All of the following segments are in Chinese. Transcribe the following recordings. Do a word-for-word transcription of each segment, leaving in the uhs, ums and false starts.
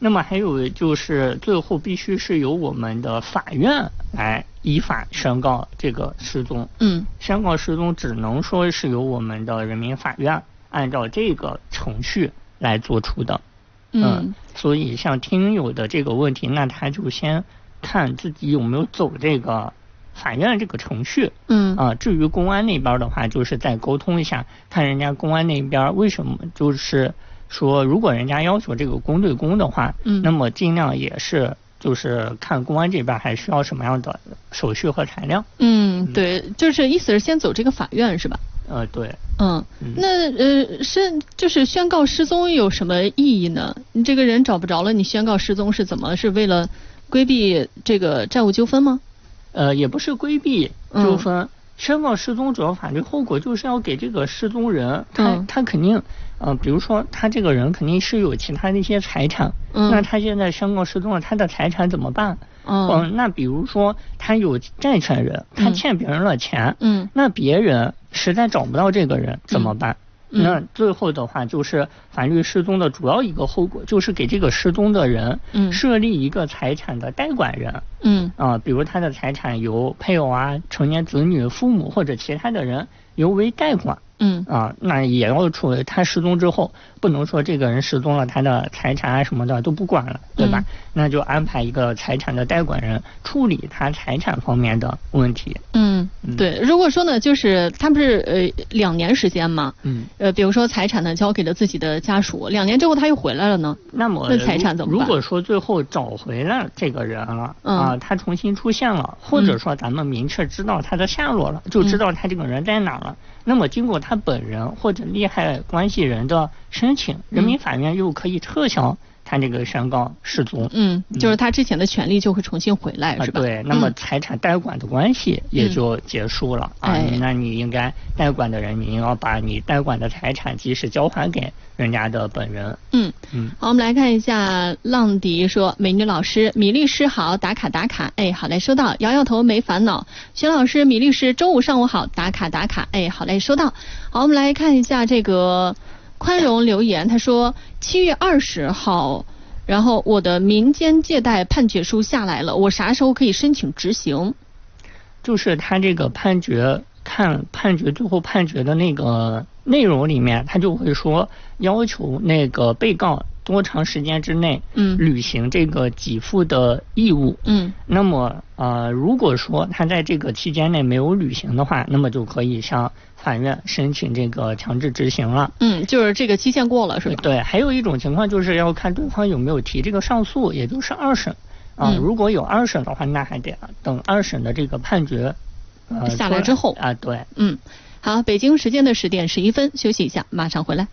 那么还有就是最后必须是由我们的法院来依法宣告这个失踪。 嗯， 宣告失踪只能说是由我们的人民法院按照这个程序来做出的。嗯，呃、所以像听友的这个问题，那他就先看自己有没有走这个法院这个程序。 嗯啊、呃，至于公安那边的话，就是再沟通一下，看人家公安那边为什么就是说，如果人家要求这个公对公的话， 嗯， 那么尽量也是就是看公安这边还需要什么样的手续和材料。 嗯，对，就是意思是先走这个法院是吧？ 呃，对。 嗯，那呃是就是宣告失踪有什么意义呢？你这个人找不着了，你宣告失踪是怎么？是为了规避这个债务纠纷吗？ 呃，也不是规避纠纷。嗯，宣告失踪主要法律后果就是要给这个失踪人，他、嗯、他肯定，呃，比如说他这个人肯定是有其他的一些财产，嗯，那他现在宣告失踪了，他的财产怎么办？嗯，呃、那比如说他有债权人，他欠别人了钱，嗯，那别人实在找不到这个人怎么办？嗯，那最后的话就是法律失踪的主要一个后果就是给这个失踪的人设立一个财产的代管人。嗯啊、呃，比如他的财产由配偶啊、成年子女、父母或者其他的人由为代管。嗯啊，那也要处理他失踪之后，不能说这个人失踪了，他的财产啊什么的都不管了，对吧？嗯、那就安排一个财产的代管人处理他财产方面的问题。 嗯，对。如果说呢，就是他不是呃两年时间嘛，嗯，呃，比如说财产呢交给了自己的家属，两年之后他又回来了呢， 那么那财产怎么办？ 如果说最后找回了这个人了，嗯、啊，他重新出现了，或者说咱们明确知道他的下落了，嗯、就知道他这个人在哪了。那么经过他本人或者利害关系人的申请，人民法院又可以撤销他这个宣告失踪。嗯， 就是他之前的权利就会重新回来， 嗯、 是吧？ 对，那么财产代管的关系也就结束了、嗯、啊。哎、那你应该代管的人，你要把你代管的财产及时交还给人家的本人。 嗯嗯，好，我们来看一下，浪迪说：“美女老师，米律师好，打卡打卡。”哎，好嘞，收到。摇摇头没烦恼。徐老师，米律师，周五上午好，打卡打卡。哎，好嘞，收到。好，我们来看一下这个宽容留言，他说七月二十号，然后我的民间借贷判决书下来了，我啥时候可以申请执行？ 就是他这个判决，看判决最后判决的那个内容里面，他就会说要求那个被告多长时间之内，嗯，履行这个给付的义务，嗯，那么呃，如果说他在这个期间内没有履行的话，那么就可以向法院申请这个强制执行了。 嗯，就是这个期限过了是吧？ 对，还有一种情况就是要看对方有没有提这个上诉，也就是二审啊、呃嗯。如果有二审的话，那还得等二审的这个判决呃下来之后啊。对， 嗯，好，北京时间的十点十一分，休息一下，马上回来。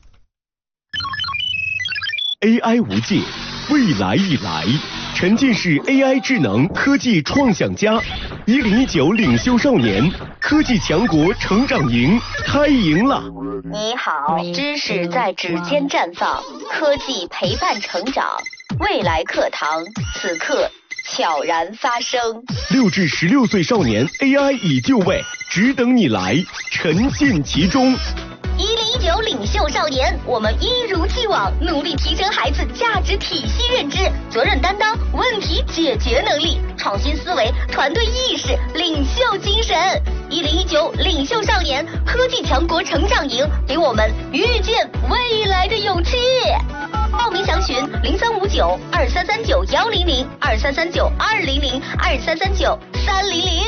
A I 无界，未来已来，沉浸式 A I 智能科技创想家，一零一九领袖少年科技强国成长营开营了。 你好，知识在指尖绽放，科技陪伴成长，未来课堂此刻悄然发生。 六至十六岁少年 A I 已就位，只等你来，沉浸其中。 一零一九领袖少年，我们一如既往努力提升孩子价值体系认知、责任担当、问题解决能力、创新思维、团队意识、领袖精神。一零一九领袖少年科技强国成长营，给我们遇见未来的勇气。报名详询零三五九二三三九幺零零二三三九二零零二三三九三零零。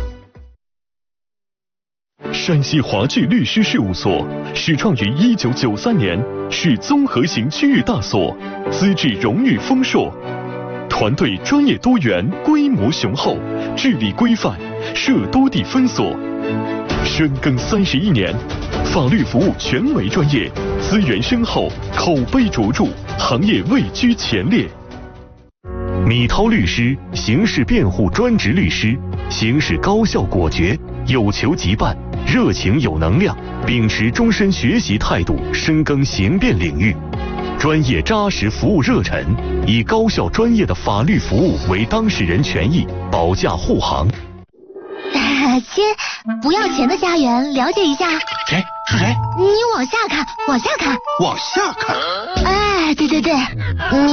山西华聚律师事务所始创于一九九三年，是综合型区域大所，资质荣誉丰硕，团队专业多元，规模雄厚，治理规范，设多地分所，深耕三十一年，法律服务权威专业，资源深厚，口碑卓著，行业位居前列。米涛律师，刑事辩护专职律师，行事高效果决，有求即办，热情有能量，秉持终身学习态度，深耕刑辩领域，专业扎实服务热忱，以高效专业的法律服务为当事人权益保驾护航。 亲，不要钱的家园，了解一下。 谁？是谁？ 你往下看，往下看， 往下看。 哎，对对对，你